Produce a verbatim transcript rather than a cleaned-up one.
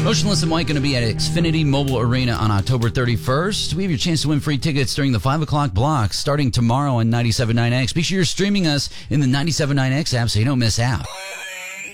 Motionless in White going to be at Xfinity Mobile Arena on October thirty-first. We have your chance to win free tickets during the five o'clock block starting tomorrow on ninety-seven point nine X. Be sure you're streaming us in the ninety-seven point nine X app so you don't miss out.